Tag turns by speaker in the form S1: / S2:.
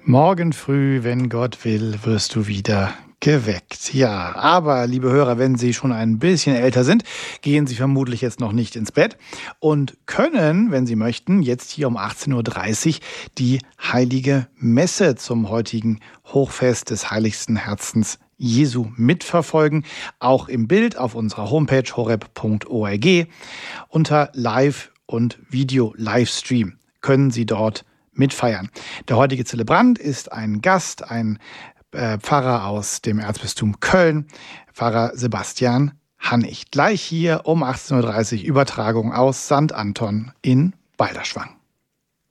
S1: Morgen früh, wenn Gott will, wirst du wieder geweckt. Ja, aber liebe Hörer, wenn Sie schon ein bisschen älter sind, gehen Sie vermutlich jetzt noch nicht ins Bett und können, wenn Sie möchten, jetzt hier um 18:30 Uhr die heilige Messe zum heutigen Hochfest des heiligsten Herzens Jesu mitverfolgen, auch im Bild auf unserer Homepage horeb.org unter Live- und Video-Livestream können Sie dort mitfeiern. Der heutige Zelebrant ist ein Gast, ein Pfarrer aus dem Erzbistum Köln, Pfarrer Sebastian Hannig. Gleich hier um 18:30 Uhr Übertragung aus St. Anton in Balderschwang.